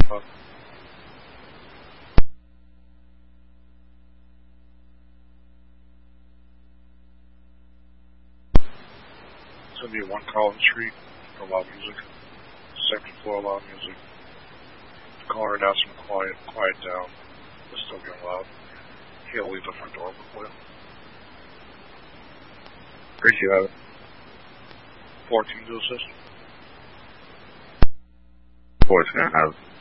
It's going to be 1 Collins Street for loud music. Second floor loud music. The caller asked him to quiet down. It's still getting loud. He'll leave the front door open for you. Where'd you have it? 14 to assist. Boy's gonna have